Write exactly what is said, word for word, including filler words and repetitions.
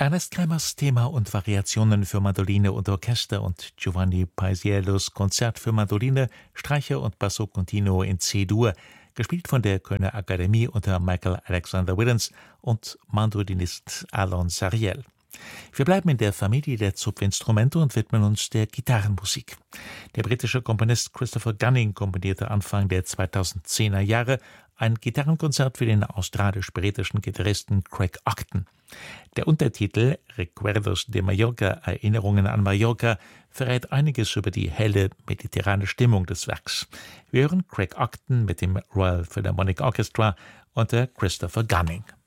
Ernest Kremers Thema und Variationen für Mandoline und Orchester und Giovanni Paisiellos Konzert für Mandoline, Streicher und Basso Continuo in C-Dur, gespielt von der Kölner Akademie unter Michael Alexander Willens und Mandolinist Alon Sariel. Wir bleiben in der Familie der Zupfinstrumente und widmen uns der Gitarrenmusik. Der britische Komponist Christopher Gunning komponierte Anfang der zweitausendzehner Jahre ein Gitarrenkonzert für den australisch-britischen Gitarristen Craig Octon. Der Untertitel Recuerdos de Mallorca, Erinnerungen an Mallorca, verrät einiges über die helle, mediterrane Stimmung des Werks. Wir hören Craig Octon mit dem Royal Philharmonic Orchestra unter Christopher Gunning.